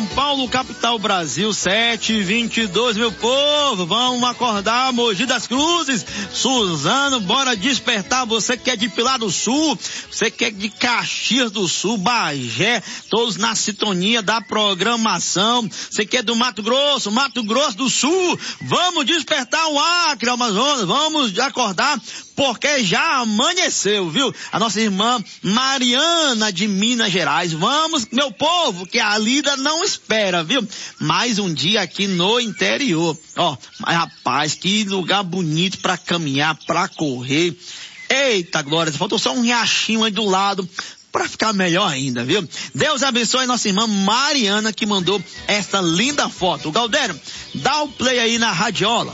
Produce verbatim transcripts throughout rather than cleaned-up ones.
São Paulo, capital, Brasil, sete e vinte e dois, meu povo, vamos acordar, Mogi das Cruzes, Suzano, bora despertar, você que é de Pilar do Sul, você que é de Caxias do Sul, Bagé, todos na sintonia da programação, você que é do Mato Grosso, Mato Grosso do Sul, vamos despertar o Acre, Amazonas, vamos acordar, porque já amanheceu, viu? A nossa irmã Mariana de Minas Gerais, vamos, meu povo, que a lida não espera, viu? Mais um dia aqui no interior, ó, mas rapaz, que lugar bonito pra caminhar, pra correr, eita glória, faltou só um riachinho aí do lado, para ficar melhor ainda, viu? Deus abençoe nossa irmã Mariana que mandou essa linda foto. Galdério, dá o play aí na radiola.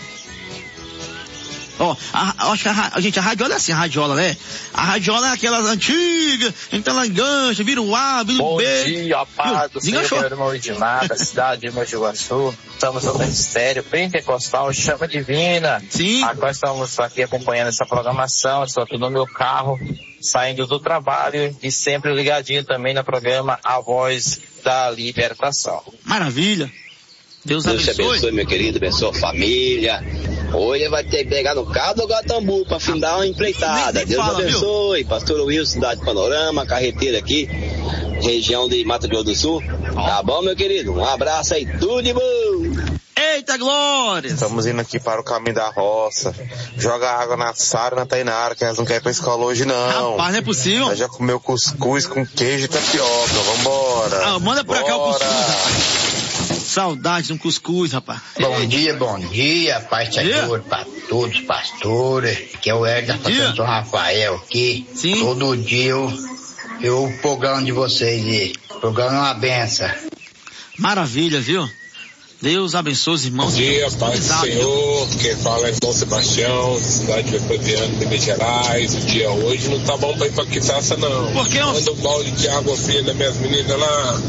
Ó, oh, acho que a, a gente, a radiola é assim, a radiola, né? A radiola é aquelas antigas, então ela engancha, vira o A, vira o B. Bom dia, paz do Senhor, meu irmão Edmar, da cidade de Mogi Guaçu. Estamos no Ministério Pentecostal Chama Divina. Sim. Agora estamos aqui acompanhando essa programação, estou aqui no meu carro, saindo do trabalho e sempre ligadinho também no programa A Voz da Libertação. Maravilha. Deus, Deus te abençoe. abençoe, meu querido, abençoe a família. Hoje vai ter que pegar no carro do Gatambu pra fim dar uma empreitada. Nem, nem Deus fala, abençoe. Viu? Pastor Wilson, cidade de Panorama, carreteira aqui, região de Mato Grosso do Sul. Oh. Tá bom, meu querido? Um abraço aí, tudo de bom. Eita glória! Estamos indo aqui para o caminho da roça. Joga água na Sara e na Tainara, que elas não querem ir pra escola hoje, não. Rapaz, não é possível. Ela já comeu cuscuz com queijo e tapioca. Vambora. Ah, manda pra Bora. cá o cuscuz, rapaz. Saudade de um cuscuz, rapaz. Bom dia, bom dia, Pai Senhor, para todos os pastores, que é o Edgar, pastor Rafael aqui. Sim. Todo dia eu, eu o programa de vocês aí. O programa é uma benção. Maravilha, viu? Deus abençoe os irmãos. Bom dia, Pai do Senhor, quem fala é Dom Sebastião, cidade de Leopoldina, Minas Gerais. O dia hoje não tá bom pra ir pra Quitaça, não. Por que? Manda um balde de água fria das minhas meninas lá.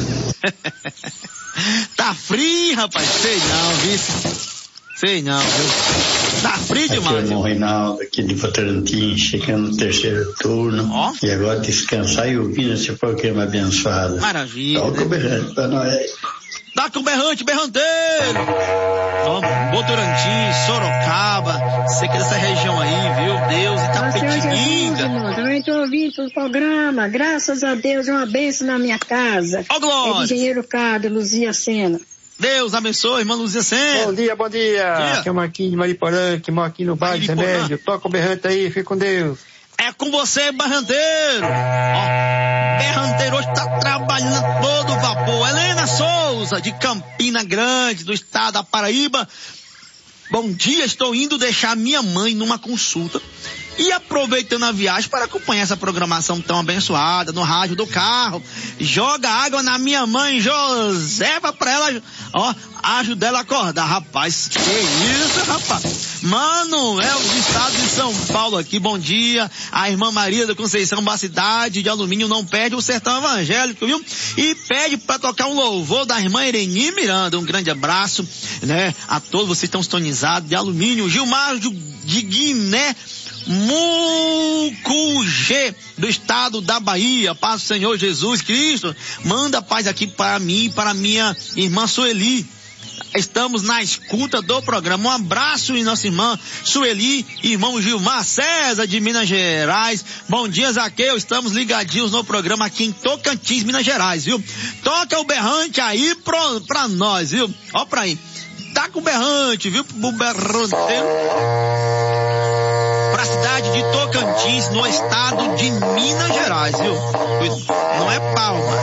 Tá frio, rapaz? Sei não, viu? Sei não, viu? Tá frio demais. Aqui é o irmão Reinaldo, aqui de Votorantim, chegando no terceiro turno. Ó. E agora descansar e ouvir esse programa abençoado. Maravilha. Toca o berrante pra nós. Tá com berrante, berranteiro. Ó, Votorantim, Sorocaba, sei que é dessa região aí, viu? Deus, Itapetininga. Eu também tô ouvindo o programa, graças a Deus, é uma bênção na minha casa. Ó, glória. É de Engenheiro Cardo, Luzia Sena. Deus abençoe, irmã Luzia Sena. Bom dia, bom dia. Aqui é o Marquinhos de Mariporã, que mora aqui no bairro de Remédio. Toca o berrante aí, fica com Deus. É com você, berranteiro. Ó, berranteiro hoje tá trabalhando a todo vapor. Helena Souza, de Campina Grande, do estado da Paraíba. Bom dia, estou indo deixar minha mãe numa consulta e aproveitando a viagem para acompanhar essa programação tão abençoada no rádio do carro. Joga água na minha mãe, Josefa, pra ela, ó, ajudar ela a acordar. Rapaz, que isso, rapaz? Manuel, do estado de São Paulo aqui, bom dia. A irmã Maria da Conceição, da cidade de Alumínio, não perde o sertão evangélico, viu? E pede para tocar um louvor da irmã Ireni Miranda. Um grande abraço, né, a todos vocês que estão sintonizados de Alumínio. Gilmar de, de Guiné Mucugê, do estado da Bahia. Paz do Senhor Jesus Cristo. Manda paz aqui para mim e para minha irmã Sueli. Estamos na escuta do programa. Um abraço em nossa irmã Sueli, irmão Gilmar César de Minas Gerais. Bom dia, Zaqueu. Estamos ligadinhos no programa aqui em Tocantins, Minas Gerais, viu? Toca o berrante aí pro, pra nós, viu? Ó pra aí. Tá com o berrante, viu? O berranteiro. Pra cidade de Tocantins, no estado de Minas Gerais, viu? Não é Palmas.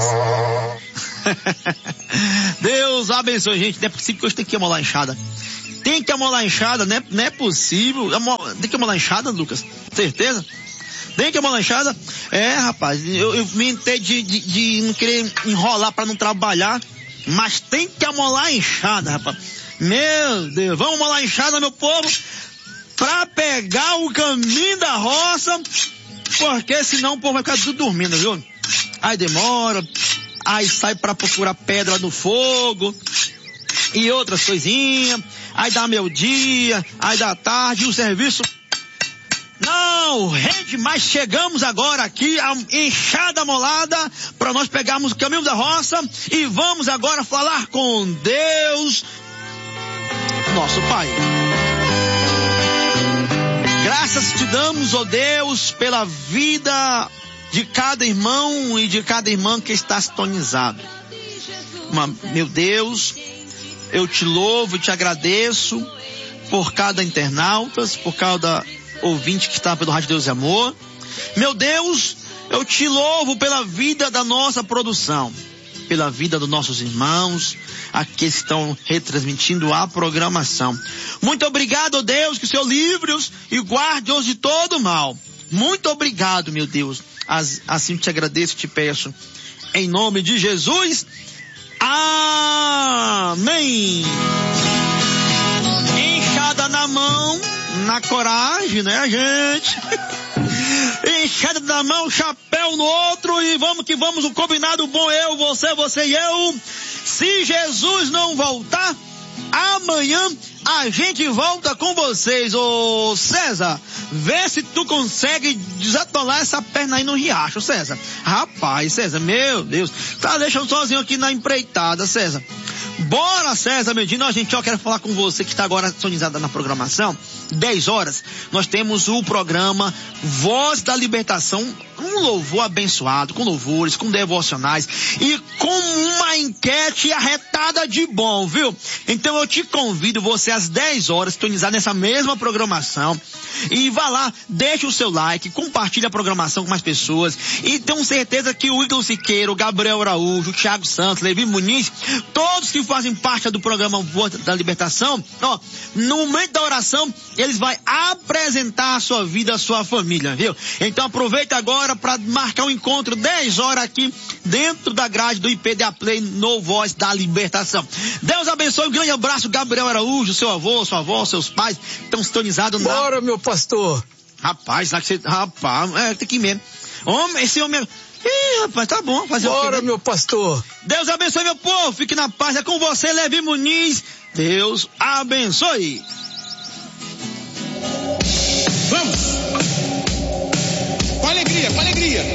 Deus abençoe, gente. Não é possível que hoje tem que amolar a enxada. Tem que amolar a enxada, né? Não é possível. Tem que amolar a enxada, Lucas? Certeza? Tem que amolar a enxada? É, rapaz, eu, eu mentei de, de, de não querer enrolar pra não trabalhar, mas tem que amolar a enxada, rapaz. Meu Deus, vamos amolar a enxada, meu povo, pra pegar o caminho da roça, porque senão o povo vai ficar tudo dormindo, viu? Aí demora, aí sai pra procurar pedra no fogo e outras coisinhas, aí dá meio dia, aí dá tarde, e o serviço não Bom, gente, mas chegamos agora aqui a enxada molada para nós pegarmos o caminho da roça e vamos agora falar com Deus, nosso Pai. Graças te damos, ó Deus, pela vida de cada irmão e de cada irmã que está sintonizado. Meu Deus, eu te louvo e te agradeço por cada internauta, por cada ouvinte que está pelo Rádio Deus e Amor. Meu Deus, eu te louvo pela vida da nossa produção, pela vida dos nossos irmãos, aqui estão retransmitindo a programação. Muito obrigado, Deus, que o Senhor livre-os e guarde-os de todo mal. Muito obrigado, meu Deus. Assim te agradeço e te peço. Em nome de Jesus. Amém. Enxada na mão, na coragem, né, gente? Enxada na mão, chapéu no outro e vamos que vamos, o combinado bom, eu, você, você e eu. Se Jesus não voltar, amanhã a gente volta com vocês. Ô César, vê se tu consegue desatolar essa perna aí no riacho, César. Rapaz, César, meu Deus, tá deixando sozinho aqui na empreitada, César. Bora, César Medina, a gente, ó, quero falar com você que está agora sintonizada na programação. dez horas, nós temos o programa Voz da Libertação, um louvor abençoado, com louvores, com devocionais e com uma enquete arretada de bom, viu? Então eu te convido você às dez horas, sintonizar nessa mesma programação e vá lá, deixa o seu like, compartilha a programação com mais pessoas e tenho certeza que o Igor Siqueira, o Gabriel Araújo, o Thiago Santos, Levi Muniz, todos que fazem parte do programa Voz da Libertação, ó, no momento da oração, eles vão apresentar a sua vida, a sua família, viu? Então aproveita agora para marcar um encontro dez horas aqui dentro da grade do I P D A Play no Voz da Libertação. Deus abençoe, um grande abraço, Gabriel Araújo, seu avô, sua avó, seus pais estão sintonizados na... Bora, meu pastor. Rapaz, lá que você... Rapaz, é, tem que ir mesmo. Homem, esse homem... Ih, rapaz, tá bom. Fazer Bora, o quê, né? meu pastor. Deus abençoe, meu povo. Fique na paz. É com você, Levi Muniz. Deus abençoe.